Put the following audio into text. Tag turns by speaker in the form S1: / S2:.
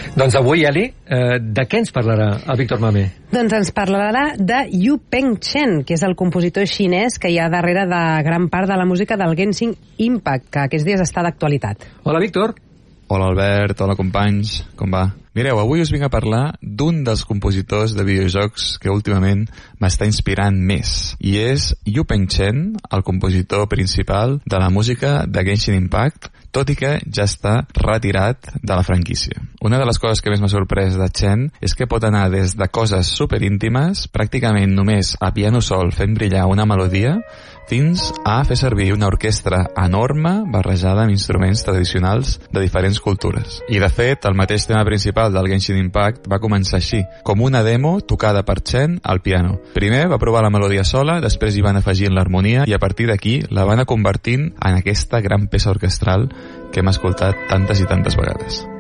S1: Doncs avui, Eli, de què ens parlarà el Víctor Mammé?
S2: Doncs ens parlarà de Yu Peng Chen, que és el compositor xinès que hi ha darrere de gran part de la música del Genshin Impact, que aquests dies està d'actualitat.
S1: Hola, Víctor.
S3: Hola, Albert. Hola, companys. Com va? Mireu, avui us vinc a parlar d'un dels compositors de videojocs que últimament m'està inspirant més, i és Yu Peng Chen, el compositor principal de la música de Genshin Impact, tot i que ja està retirat de la franquícia. Una de les coses que més m'ha sorprès de Chen és que pot anar des de coses superíntimes, pràcticament només a piano sol fent brillar una melodia, fins a fer servir una orquestra enorme barrejada amb instruments tradicionals de diferents cultures. I de fet, el mateix tema principal del Genshin Impact va començar així, com una demo tocada per Chen al piano. Primer va provar la melodia sola, després hi van afegint l'harmonia i a partir d'aquí la van convertint en aquesta gran peça orquestral que hem escoltat tantes i tantes vegades.